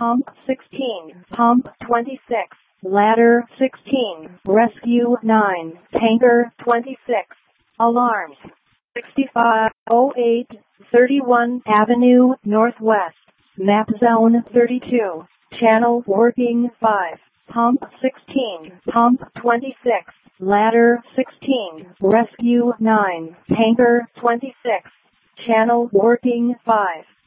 Pump 16, Pump 26, Ladder 16, Rescue 9, Tanker 26, Alarms 6508, 31 Avenue Northwest, Map Zone 32, Channel Working 5, Pump 16, Pump 26, Ladder 16, Rescue 9, Tanker 26, Channel Working 5.